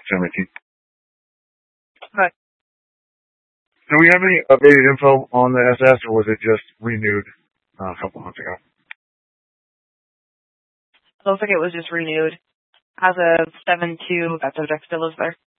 1018. Okay. Do we have any updated info on the SS, or was it just renewed a couple months ago? It looks like it was just renewed. As of 7/2, that subject still lives there.